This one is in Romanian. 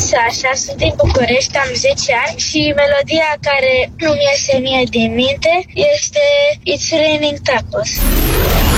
Sasha, sunt din București, am 10 ani și melodia care nu mi iese mie din minte este It's Raining Tacos.